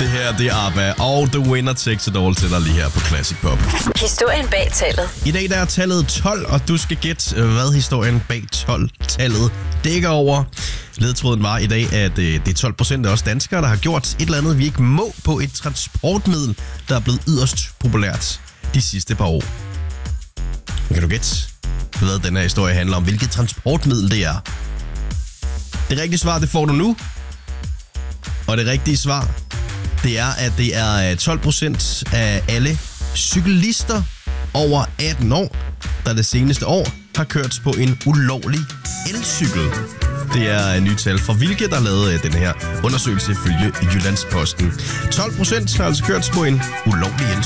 Det her, det er ABBA, og The Winner Takes It All til dig lige her på Classic Pop. Historien bag tallet. I dag der er tallet 12, og du skal gætte, hvad historien bag 12-tallet dækker over. Ledtråden var i dag, at det er 12% af os danskere, der har gjort et eller andet, vi ikke må på et transportmiddel, der er blevet yderst populært de sidste par år. Kan du gætte, hvad den her historie handler om? Hvilket transportmiddel det er? Det rigtige svar, det får du nu. Og det rigtige svar, det er, at det er 12% af alle cyklister over 18 år, der det seneste år har kørt på en ulovlig elcykel. Det er nye tal fra Vilke, der lavede den her undersøgelse ifølge Jyllandsposten. 12% har altså kørt på en ulovlig elcykel.